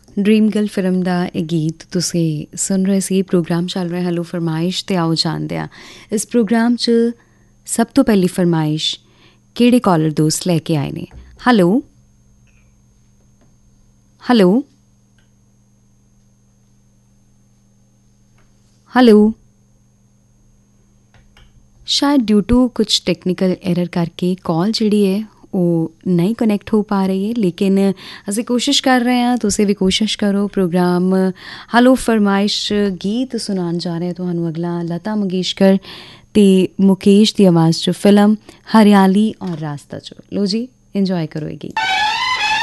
Dream girl film ਦਾ ਇਹ ਗੀਤ ਤੁਸੀਂ ਸੁਣ ਰਹੇ ਸੀ। ਪ੍ਰੋਗਰਾਮ ਚੱਲ ਰਿਹਾ ਹੈਲੋ ਫਰਮਾਇਸ਼, ਅਤੇ ਆਓ ਜਾਣਦੇ ਹਾਂ ਇਸ ਪ੍ਰੋਗਰਾਮ 'ਚ ਸਭ ਤੋਂ ਪਹਿਲੀ ਫਰਮਾਇਸ਼ ਕਿਹੜੇ ਕਾਲਰ ਦੋਸਤ ਲੈ ਕੇ ਆਏ ਨੇ। ਹੈਲੋ ਹੈਲੋ ਹੈਲੋ, ਸ਼ਾਇਦ ਡਿਊ ਟੂ ਕੁਛ ਟੈਕਨੀਕਲ ਐਰਰ ਕਰਕੇ ਕਾਲ ਜਿਹੜੀ ਹੈ ਉਹ ਨਹੀਂ ਕਨੈਕਟ ਹੋ ਪਾ ਰਹੀ ਹੈ, ਲੇਕਿਨ ਅਸੀਂ ਕੋਸ਼ਿਸ਼ ਕਰ ਰਹੇ ਹਾਂ, ਤੁਸੀਂ ਵੀ ਕੋਸ਼ਿਸ਼ ਕਰੋ। ਪ੍ਰੋਗਰਾਮ ਹੈਲੋ ਫਰਮਾਇਸ਼ ਗੀਤ ਸੁਣਾਉਣ ਜਾ ਰਹੇ ਤੁਹਾਨੂੰ ਅਗਲਾ ਲਤਾ ਮੰਗੇਸ਼ਕਰ ਅਤੇ ਮੁਕੇਸ਼ ਦੀ ਆਵਾਜ਼ 'ਚ ਫਿਲਮ ਹਰਿਆਲੀ ਔਰ ਰਾਸਤਾ 'ਚੋਂ। ਲੋ ਜੀ, ਇੰਜੋਏ ਕਰੋ ਇਹ ਗੀਤ।